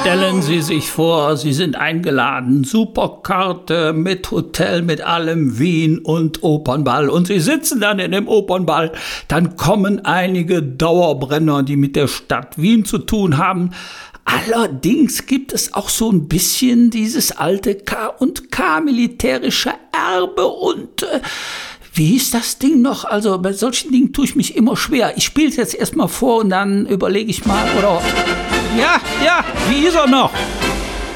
Stellen Sie sich vor, Sie sind eingeladen. Superkarte mit Hotel, mit allem, Wien und Opernball. Und Sie sitzen dann in dem Opernball. Dann kommen einige Dauerbrenner, die mit der Stadt Wien zu tun haben. Allerdings gibt es auch so ein bisschen dieses alte K&K militärische Erbe und wie hieß das Ding noch? Also bei solchen Dingen tue ich mich immer schwer. Ich spiele es jetzt erstmal vor und dann überlege ich mal, oder... Ja, wie ist er noch?